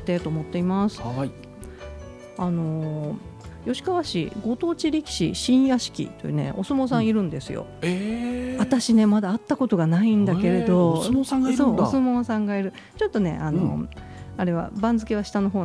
てと思っています。 はい。 吉川市ご当地力士新屋敷というねお相撲さんいるんですよ。私ねまだ会ったことがないんだけれど、 お相撲さんがいるんだ。 そうお相撲さんがいる。ちょっとねあれは番付は下の方